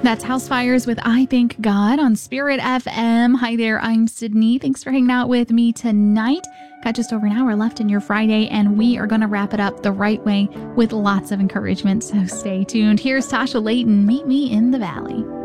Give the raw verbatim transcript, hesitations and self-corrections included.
That's House Fires with I Thank God on Spirit F M. Hi there, I'm Sydney. Thanks for hanging out with me tonight. Got just over an hour left in your Friday, and we are going to wrap it up the right way with lots of encouragement, so stay tuned. Here's Tasha Layton, Meet Me in the Valley.